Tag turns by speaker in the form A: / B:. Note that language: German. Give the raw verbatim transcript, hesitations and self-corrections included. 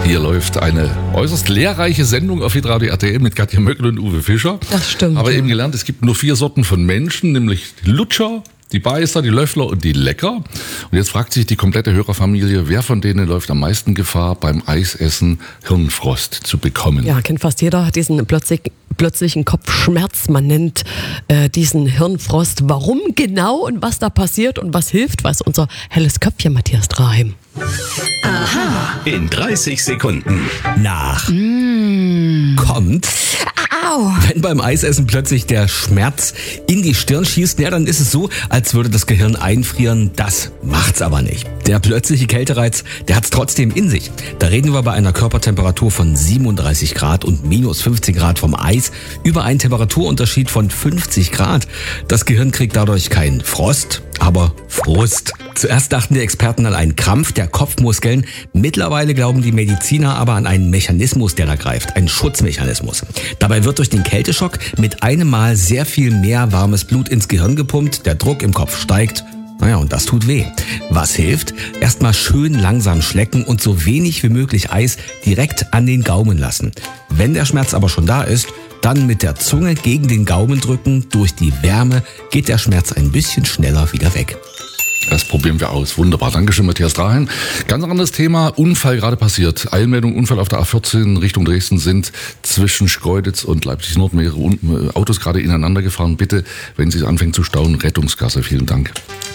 A: Hier läuft eine äußerst lehrreiche Sendung auf Hitradio R T L mit Katja Möckel und Uwe Fischer.
B: Das stimmt.
A: Aber eben gelernt, es gibt nur vier Sorten von Menschen, nämlich die Lutscher, die Beißer, die Löffler und die Lecker. Und jetzt fragt sich die komplette Hörerfamilie, wer von denen läuft am meisten Gefahr, beim Eisessen Hirnfrost zu bekommen?
B: Ja, kennt fast jeder, hat diesen plötzlich, plötzlichen Kopfschmerz. Man nennt äh, diesen Hirnfrost. Warum genau und was da passiert und was hilft, weiß unser helles Köpfchen Matthias Draheim.
C: Aha. In dreißig Sekunden.
D: Nach.
B: Mm.
D: Kommt.
B: Au.
D: Wenn beim Eisessen plötzlich der Schmerz in die Stirn schießt, ja, dann ist es so, als würde das Gehirn einfrieren. Das macht's aber nicht. Der plötzliche Kältereiz, der hat's trotzdem in sich. Da reden wir bei einer Körpertemperatur von siebenunddreißig Grad und minus fünfzehn Grad vom Eis über einen Temperaturunterschied von fünfzig Grad. Das Gehirn kriegt dadurch keinen Frost, aber Frust. Zuerst dachten die Experten an einen Krampf der Kopfmuskeln. Mittlerweile glauben die Mediziner aber an einen Mechanismus, der da greift, einen Schutzmechanismus. Dabei wird durch den Kälteschock mit einem Mal sehr viel mehr warmes Blut ins Gehirn gepumpt, der Druck im Kopf steigt. Naja, und das tut weh. Was hilft? Erstmal schön langsam schlecken und so wenig wie möglich Eis direkt an den Gaumen lassen. Wenn der Schmerz aber schon da ist, dann mit der Zunge gegen den Gaumen drücken. Durch die Wärme geht der Schmerz ein bisschen schneller wieder weg.
A: Das probieren wir aus. Wunderbar. Dankeschön, Matthias Draheim. Ganz anderes Thema. Unfall gerade passiert. Eilmeldung, Unfall auf der A vierzehn Richtung Dresden, sind zwischen Schkeuditz und Leipzig-Nord mehrere Autos gerade ineinander gefahren. Bitte, wenn Sie anfangen zu stauen, Rettungsgasse. Vielen Dank.